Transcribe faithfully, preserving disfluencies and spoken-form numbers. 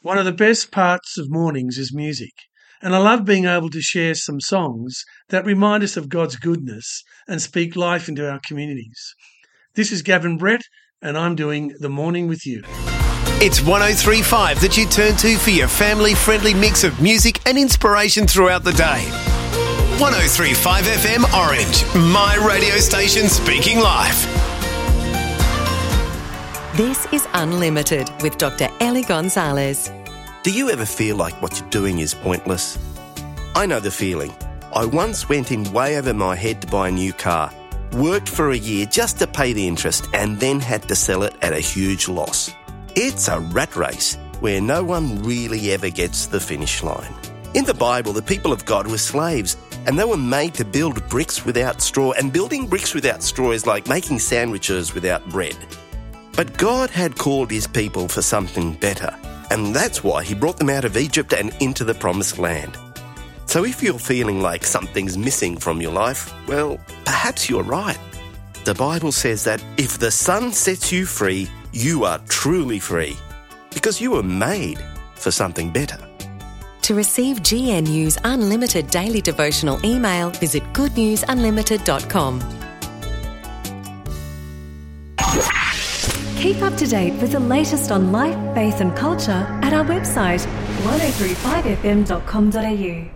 One of the best parts of mornings is music, and I love being able to share some songs that remind us of God's goodness and speak life into our communities. This is Gavin Brett, and I'm doing The Morning With You. It's one oh three point five that you turn to for your family-friendly mix of music and inspiration throughout the day. one oh three point five F M Orange, my radio station speaking life. This is Unlimited with Doctor Ellie Gonzalez. Do you ever feel like what you're doing is pointless? I know the feeling. I once went in way over my head to buy a new car, worked for a year just to pay the interest, and then had to sell it at a huge loss. It's a rat race where no one really ever gets to the finish line. In the Bible, the people of God were slaves, and they were made to build bricks without straw, and building bricks without straw is like making sandwiches without bread. But God had called his people for something better, and that's why he brought them out of Egypt and into the promised land. So if you're feeling like something's missing from your life, well, perhaps you're right. The Bible says that if the Son sets you free, you are truly free, because you were made for something better. To receive G N U's unlimited daily devotional email, visit good news unlimited dot com. Keep up to date with the latest on life, faith and culture at our website one oh three five f m dot com dot a u.